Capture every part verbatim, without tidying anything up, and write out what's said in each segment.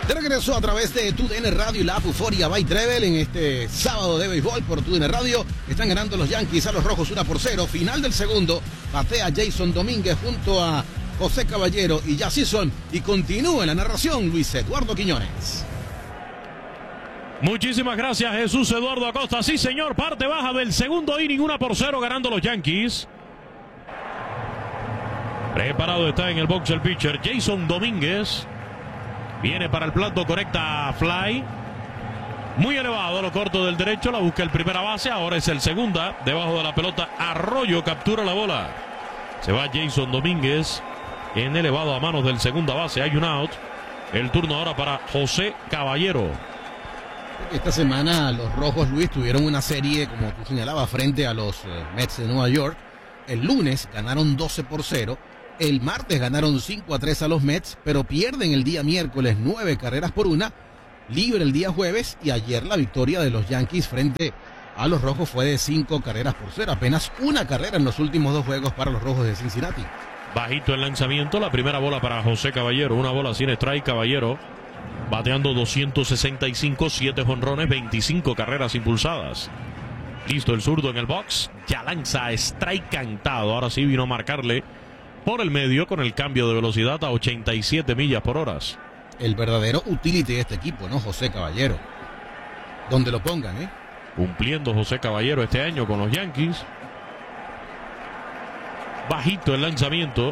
De regreso a través de Tu D N Radio y la app Euforia by Trevel en este sábado de béisbol por Tu D N Radio. Están ganando los Yankees a los Rojos uno por cero. Final del segundo. Batea Jason Domínguez junto a José Caballero y Jazz Chisholm. Y continúa en la narración Luis Eduardo Quiñones. Muchísimas gracias, Jesús Eduardo Acosta. Sí, señor, parte baja del segundo inning, uno por cero ganando los Yankees. Preparado está en el box el pitcher Jason Domínguez. Viene para el plato, correcta fly. Muy elevado a lo corto del derecho, la busca el primera base, ahora es el segunda. Debajo de la pelota, Arroyo captura la bola. Se va Jason Domínguez en elevado a manos del segunda base, hay un out. El turno ahora para José Caballero. Esta semana los Rojos, Luis, tuvieron una serie, como tú señalabas, frente a los eh, Mets de Nueva York. El lunes ganaron doce por cero. El martes ganaron cinco a tres a los Mets, pero pierden el día miércoles nueve carreras por una. Libre el día jueves y ayer la victoria de los Yankees frente a los Rojos fue de cinco carreras por cero. Apenas una carrera en los últimos dos juegos para los Rojos de Cincinnati. Bajito el lanzamiento, la primera bola para José Caballero. Una bola sin strike, Caballero bateando doscientos sesenta y cinco, siete jonrones, veinticinco carreras impulsadas. Listo el zurdo en el box. Ya lanza strike cantado. Ahora sí vino a marcarle por el medio con el cambio de velocidad a ochenta y siete millas por hora. El verdadero utility de este equipo, ¿no? José Caballero. Donde lo pongan, ¿eh? Cumpliendo José Caballero este año con los Yankees. Bajito el lanzamiento.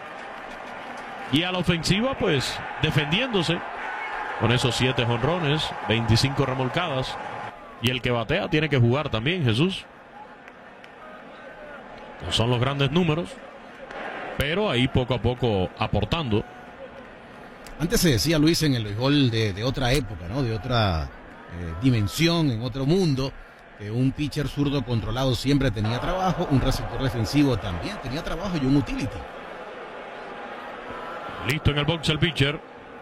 Y a la ofensiva, pues, defendiéndose. Con esos siete jonrones, veinticinco remolcadas. Y el que batea tiene que jugar también, Jesús. No son los grandes números, pero ahí poco a poco aportando. Antes se decía, Luis, en el béisbol de, de otra época, ¿no? De otra eh, dimensión, en otro mundo, que un pitcher zurdo controlado siempre tenía trabajo, un receptor defensivo también tenía trabajo y un utility. Listo en el box el pitcher.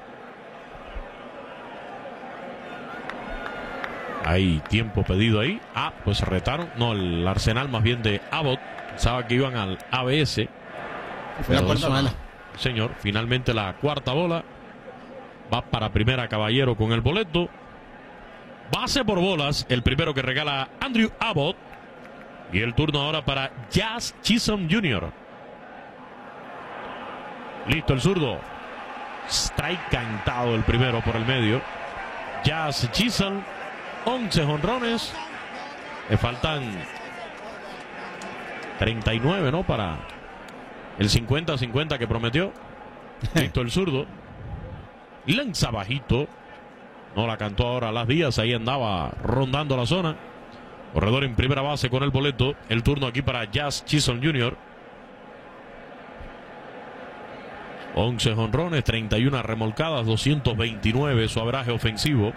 Hay tiempo pedido ahí. Ah, pues retaron. No, el arsenal más bien de Abbott. Pensaba que iban al A B S. Fue la cuarta bala. Señor, finalmente la cuarta bola. Va para primera Caballero con el boleto. Base por bolas. El primero que regala Andrew Abbott. Y el turno ahora para Jazz Chisholm junior Listo el zurdo. Strike cantado el primero por el medio. Jazz Chisholm. once jonrones. Le faltan treinta y nueve, ¿no? Para el cincuenta cincuenta que prometió. Listo el zurdo. Lanza bajito. No la cantó ahora a Las Díaz. Ahí andaba rondando la zona. Corredor en primera base con el boleto. El turno aquí para Jazz Chisholm junior once jonrones, treinta y una remolcadas, doscientos veintinueve su average ofensivo.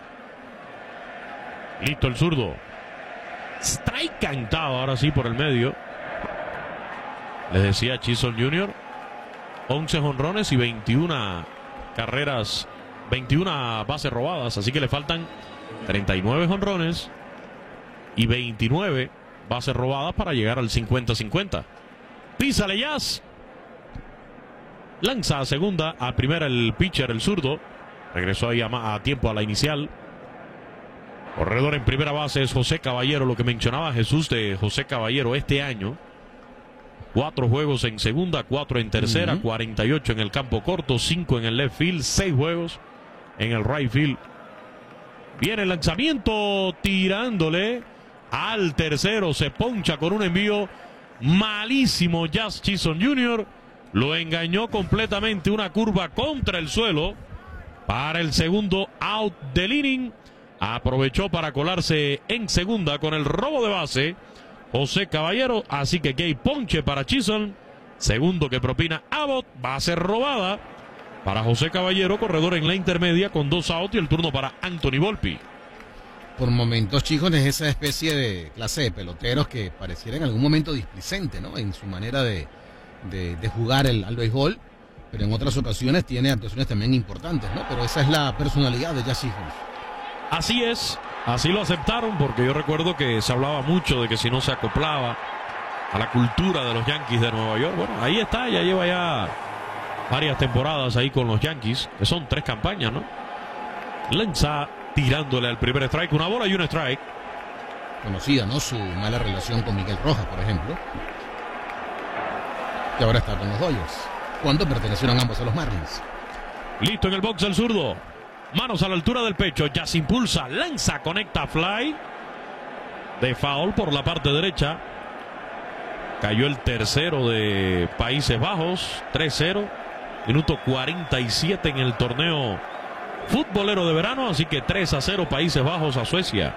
Listo el zurdo. Strike cantado ahora sí por el medio. Les decía Chisholm junior once jonrones y veintiuna carreras, veintiuna bases robadas. Así que le faltan treinta y nueve jonrones y veintinueve bases robadas para llegar al cincuenta cincuenta. Písale Jazz. Lanza a segunda, a primera el pitcher, el zurdo. Regresó ahí a, a tiempo a la inicial. Corredor en primera base es José Caballero. Lo que mencionaba Jesús de José Caballero este año. Cuatro juegos en segunda, cuatro en tercera, uh-huh. cuarenta y ocho en el campo corto, cinco en el left field, seis juegos en el right field. Viene el lanzamiento tirándole al tercero. Se poncha con un envío malísimo Jazz Chisholm junior Lo engañó completamente, una curva contra el suelo para el segundo out del inning. Aprovechó para colarse en segunda con el robo de base José Caballero. Así que que hay ponche para Chisholm. Segundo que propina Abbott. Base robada para José Caballero. Corredor en la intermedia con dos outs y el turno para Anthony Volpi. Por momentos, Chisholm es esa especie de clase de peloteros que pareciera en algún momento displicente, ¿no? En su manera de... De, de jugar el, al béisbol, pero en otras ocasiones tiene actuaciones también importantes, ¿no? Pero esa es la personalidad de Jazz Chisholm. Así es, así lo aceptaron, porque yo recuerdo que se hablaba mucho de que si no se acoplaba a la cultura de los Yankees de Nueva York. Bueno, ahí está, ya lleva ya varias temporadas ahí con los Yankees, que son tres campañas, ¿no? Lanza tirándole al primer strike. Una bola y un strike. Conocida, ¿no? Su mala relación con Miguel Rojas, por ejemplo. Que ahora está con los Dodgers. Cuando pertenecieron ambos a los Marlins. Listo en el box el zurdo. Manos a la altura del pecho. Ya se impulsa. Lanza, conecta fly. De foul por la parte derecha. Cayó el tercero de Países Bajos. tres cero. Minuto cuarenta y siete en el torneo futbolero de verano. Así que tres a cero Países Bajos a Suecia.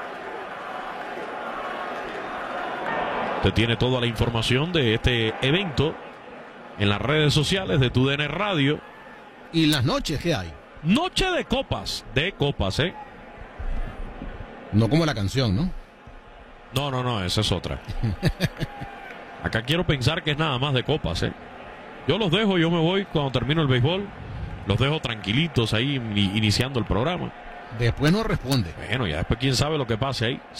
Usted tiene toda la información de este evento en las redes sociales de T U D N Radio. ¿Y las noches qué hay? Noche de copas. De copas, ¿eh? No como la canción, ¿no? No, no, no, esa es otra. Acá quiero pensar que es nada más de copas, ¿eh? Yo los dejo, yo me voy cuando termino el béisbol. Los dejo tranquilitos ahí iniciando el programa. Después no responde. Bueno, ya después quién sabe lo que pase ahí.